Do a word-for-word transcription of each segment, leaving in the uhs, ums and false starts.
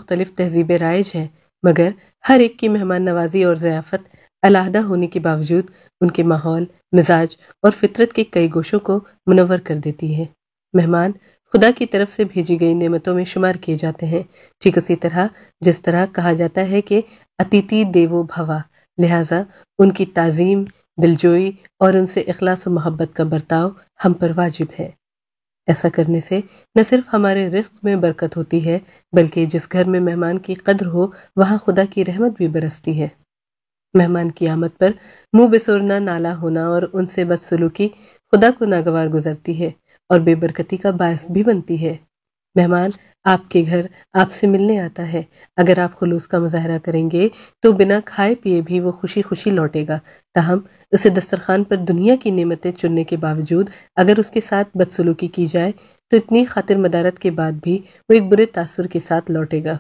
مختلف تہذیبیں رائج ہیں، مگر ہر ایک کی مہمان نوازی اور ضیافت علیحدہ ہونے کے باوجود ان کے ماحول، مزاج اور فطرت کے کئی گوشوں کو منور کر دیتی ہے۔ مہمان خدا کی طرف سے بھیجی گئی نعمتوں میں شمار کیے جاتے ہیں، ٹھیک اسی طرح جس طرح کہا جاتا ہے کہ اتیتی دیوو بھوا، لہٰذا ان کی تعظیم، دلجوئی اور ان سے اخلاص و محبت کا برتاؤ ہم پر واجب ہے۔ ایسا کرنے سے نہ صرف ہمارے رزق میں برکت ہوتی ہے، بلکہ جس گھر میں مہمان کی قدر ہو وہاں خدا کی رحمت بھی برستی ہے۔ مہمان کی آمد پر منہ بسورنا، نالا ہونا اور ان سے بدسلوکی خدا کو ناگوار گزرتی ہے اور بے برکتی کا باعث بھی بنتی ہے۔ مہمان آپ کے گھر آپ سے ملنے آتا ہے، اگر آپ خلوص کا مظاہرہ کریں گے تو بنا کھائے پیے بھی وہ خوشی خوشی لوٹے گا، تاہم اسے دسترخوان پر دنیا کی نعمتیں چننے کے باوجود اگر اس کے ساتھ بدسلوکی کی جائے تو اتنی خاطر مدارت کے بعد بھی وہ ایک برے تاثر کے ساتھ لوٹے گا۔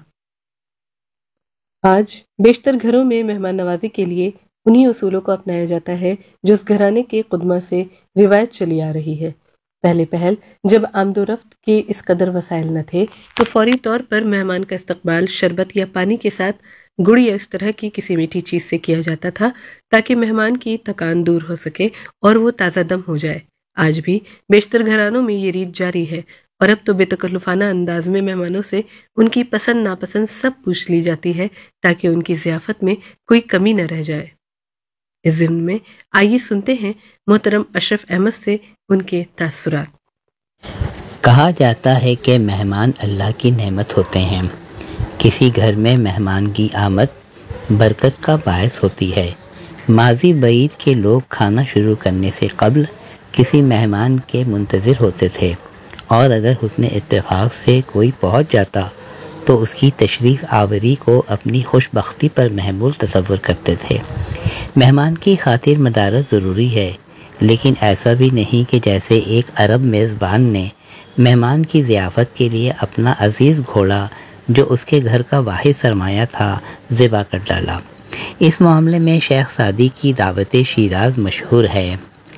آج بیشتر گھروں میں مہمان نوازی کے لیے انہی اصولوں کو اپنایا جاتا ہے جو اس گھرانے کے قدماء سے روایت چلی آ رہی ہے۔ پہلے پہل جب آمد و رفت کے اس قدر وسائل نہ تھے تو فوری طور پر مہمان کا استقبال شربت یا پانی کے ساتھ گڑ یا اس طرح کی کسی میٹھی چیز سے کیا جاتا تھا تاکہ مہمان کی تکان دور ہو سکے اور وہ تازہ دم ہو جائے۔ آج بھی بیشتر گھرانوں میں یہ ریت جاری ہے اور اب تو بے تکلفانہ انداز میں مہمانوں سے ان کی پسند ناپسند سب پوچھ لی جاتی ہے تاکہ ان کی ضیافت میں کوئی کمی نہ رہ جائے۔ اس ضمن میں آئیے سنتے ہیں محترم اشرف احمد سے ان کے تاثرات۔ کہا جاتا ہے کہ مہمان اللہ کی نعمت ہوتے ہیں۔ کسی گھر میں مہمان کی آمد برکت کا باعث ہوتی ہے۔ ماضی بعید کے لوگ کھانا شروع کرنے سے قبل کسی مہمان کے منتظر ہوتے تھے، اور اگر حسن اتفاق سے کوئی پہنچ جاتا تو اس کی تشریف آوری کو اپنی خوش بختی پر محمول تصور کرتے تھے۔ مہمان کی خاطر مدارت ضروری ہے، لیکن ایسا بھی نہیں کہ جیسے ایک عرب میزبان نے مہمان کی ضیافت کے لیے اپنا عزیز گھوڑا جو اس کے گھر کا واحد سرمایہ تھا ذبح کر ڈالا۔ اس معاملے میں شیخ سعدی کی دعوت شیراز مشہور ہے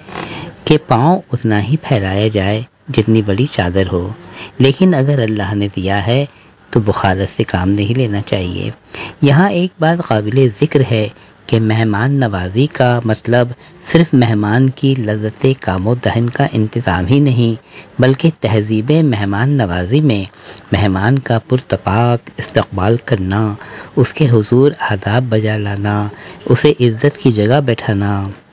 کہ پاؤں اتنا ہی پھیلایا جائے جتنی بڑی چادر ہو، لیکن اگر اللہ نے دیا ہے تو بخالت سے کام نہیں لینا چاہیے۔ یہاں ایک بات قابل ذکر ہے کہ مہمان نوازی کا مطلب صرف مہمان کی لذت کام و دہن کا انتظام ہی نہیں، بلکہ تہذیب مہمان نوازی میں مہمان کا پرتپاک استقبال کرنا، اس کے حضور آداب بجا لانا، اسے عزت کی جگہ بیٹھانا،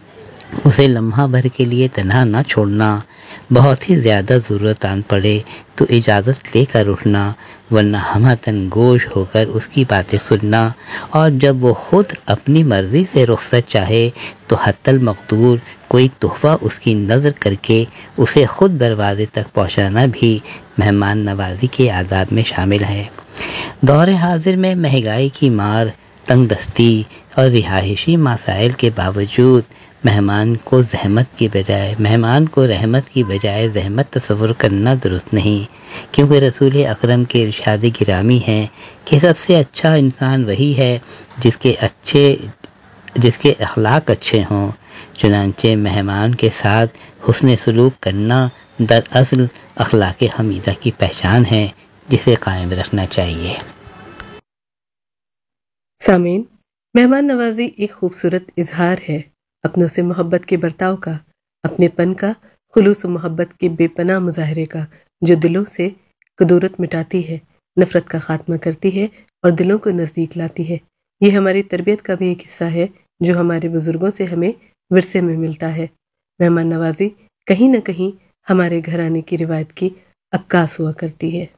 اسے لمحہ بھر کے لیے تنہا نہ چھوڑنا، بہت ہی زیادہ ضرورت آن پڑے تو اجازت لے کر اٹھنا، ورنہ ہمہ گوش ہو کر اس کی باتیں سننا، اور جب وہ خود اپنی مرضی سے رخصت چاہے تو حتی المقدور کوئی تحفہ اس کی نظر کر کے اسے خود دروازے تک پہنچانا بھی مہمان نوازی کے آداب میں شامل ہے۔ دور حاضر میں مہنگائی کی مار، تنگ دستی اور رہائشی مسائل کے باوجود مہمان کو زحمت کی بجائے مہمان کو رحمت کی بجائے زحمت تصور کرنا درست نہیں، کیونکہ رسول اکرم کے ارشاد گرامی ہے کہ سب سے اچھا انسان وہی ہے جس کے اچھے جس کے اخلاق اچھے ہوں۔ چنانچہ مہمان کے ساتھ حسن سلوک کرنا دراصل اخلاق حمیدہ کی پہچان ہے جسے قائم رکھنا چاہیے۔ سامعین، مہمان نوازی ایک خوبصورت اظہار ہے اپنوں سے محبت کے برتاؤ کا، اپنے پن کا، خلوص و محبت کے بے پناہ مظاہرے کا، جو دلوں سے کدورت مٹاتی ہے، نفرت کا خاتمہ کرتی ہے اور دلوں کو نزدیک لاتی ہے۔ یہ ہماری تربیت کا بھی ایک حصہ ہے جو ہمارے بزرگوں سے ہمیں ورثے میں ملتا ہے۔ مہمان نوازی کہیں نہ کہیں ہمارے گھرانے کی روایت کی عکاس ہوا کرتی ہے۔